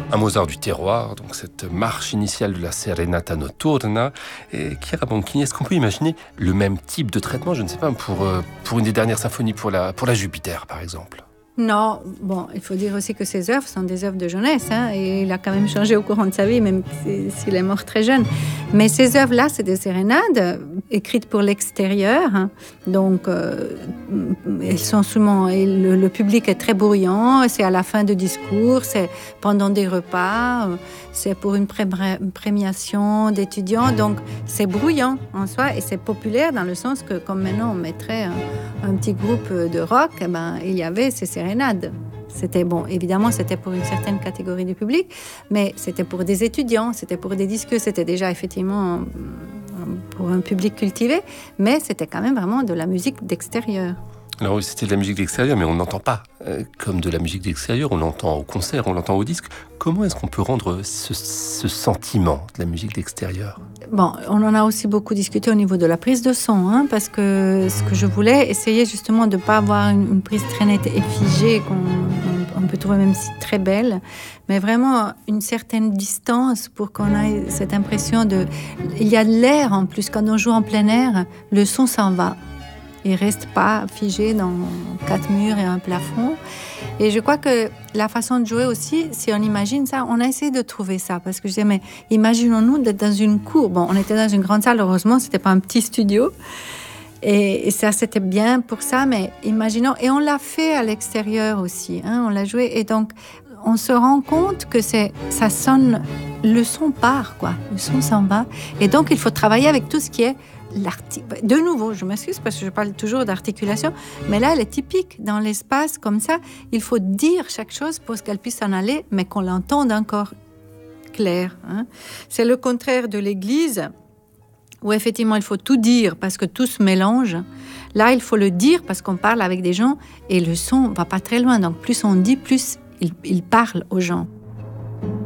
Un Mozart du terroir, donc cette marche initiale de la Serenata Notturna. Et Chiara Bonchini, est-ce qu'on peut imaginer le même type de traitement, je ne sais pas, pour une des dernières symphonies, pour la Jupiter, par exemple? Non, bon, il faut dire aussi que ses œuvres sont des œuvres de jeunesse, et il a quand même changé au courant de sa vie, même s'il est mort très jeune. Mais ces œuvres-là, c'est des sérénades écrites pour l'extérieur, donc elles sont souvent, et le public est très bruyant, c'est à la fin de discours, c'est pendant des repas, c'est pour une premiation d'étudiants, donc c'est bruyant en soi, et c'est populaire dans le sens que, comme maintenant on mettrait un petit groupe de rock, il y avait ces sérénades. C'était bon, évidemment, c'était pour une certaine catégorie du public, mais c'était pour des étudiants, c'était pour des disques, c'était déjà effectivement pour un public cultivé, mais c'était quand même vraiment de la musique d'extérieur. Alors oui, c'était de la musique d'extérieur, mais on n'entend pas comme de la musique d'extérieur, on l'entend au concert, on l'entend au disque. Comment est-ce qu'on peut rendre ce sentiment de la musique d'extérieur ? Bon, on en a aussi beaucoup discuté au niveau de la prise de son, parce que ce que je voulais, essayer justement de ne pas avoir une prise très nette et figée, qu'on peut trouver même si très belle, mais vraiment une certaine distance pour qu'on ait cette impression de... Il y a de l'air en plus, quand on joue en plein air, le son s'en va. Il ne reste pas figé dans 4 murs et un plafond. Et je crois que la façon de jouer aussi, si on imagine ça, on a essayé de trouver ça. Parce que je disais, mais imaginons-nous d'être dans une cour. Bon, on était dans une grande salle, heureusement, ce n'était pas un petit studio. Et ça, c'était bien pour ça, mais imaginons... Et on l'a fait à l'extérieur aussi, on l'a joué. Et donc, on se rend compte que ça sonne... Le son part, quoi. Le son s'en va. Et donc, il faut travailler avec tout ce qui est... De nouveau, je m'excuse parce que je parle toujours d'articulation, mais là, elle est typique. Dans l'espace, comme ça, il faut dire chaque chose pour qu'elle puisse s'en aller, mais qu'on l'entende encore clair. C'est le contraire de l'église, où effectivement, il faut tout dire parce que tout se mélange. Là, il faut le dire parce qu'on parle avec des gens et le son ne va pas très loin. Donc, plus on dit, plus il parle aux gens.